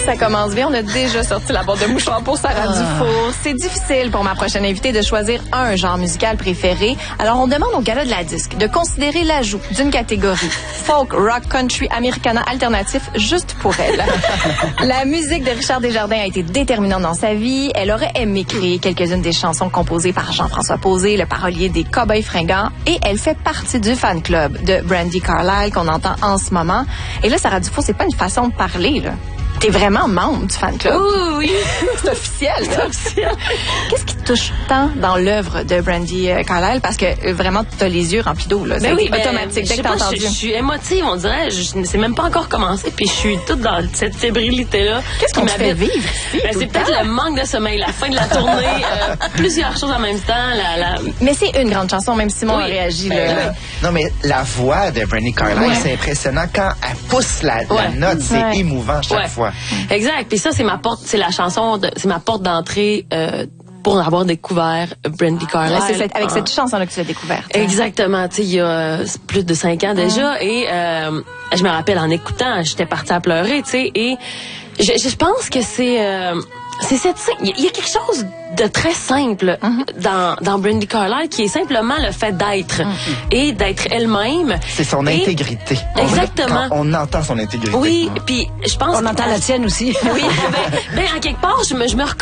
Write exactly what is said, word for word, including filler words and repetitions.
Ça commence bien. On a déjà sorti la boîte de mouchoirs pour Sarah Ah. Dufour. C'est difficile pour ma prochaine invitée de choisir un genre musical préféré. Alors, on demande au gala de la disque de considérer l'ajout d'une catégorie folk, rock, country, americana, alternatif, juste pour elle. La musique de Richard Desjardins a été déterminante dans sa vie. Elle aurait aimé créer quelques-unes des chansons composées par Jean-François Posé, le parolier des Cowboys fringants, et elle fait partie du fan club de Brandi Carlile qu'on entend en ce moment. Et là, Sarah Dufour, c'est pas une façon de parler, là. T'es vraiment membre du fan club. Oui, oui. C'est officiel. C'est officiel. Qu'est-ce qui te touche tant dans l'œuvre de Brandi euh, Carlile? Parce que euh, vraiment, t'as les yeux remplis d'eau, là. Ben C'est oui, ben, automatique dès que t'as pas, entendu. Je, je suis émotive, on dirait. Je, c'est même pas encore commencé, puis je suis toute dans cette fébrilité-là. Qu'est-ce qu'on te fait vivre ici, Ben, tout c'est le peut-être temps? le manque de sommeil, la fin de la tournée, euh, plusieurs choses en même temps. La, la... Mais c'est une grande chanson, même Simon Oui. a réagi. Ben, Là. là, non, mais la voix de Brandi Carlile, Ouais. c'est impressionnant. Quand elle pousse la, la Ouais. note, c'est Ouais. émouvant chaque Ouais. fois. Exact. Puis ça, c'est ma porte, c'est la chanson, de, c'est ma porte d'entrée euh, pour avoir découvert Brandi Carlile. Ouais, c'est cette- avec Ah. cette chanson-là que tu l'as découverte. Exactement, tu sais, il y a euh, plus de cinq ans déjà, et euh, je me rappelle en écoutant, j'étais partie à pleurer, tu sais, et je, je pense que c'est euh, c'est cette il y, y a quelque chose de très simple dans dans Brandi Carlile qui est simplement le fait d'être et d'être elle-même. C'est son Et- intégrité. Exactement. Quand on entend son intégrité. Oui, puis je pense On entend la tienne aussi. oui, ben, ben, en quelque part, je me je me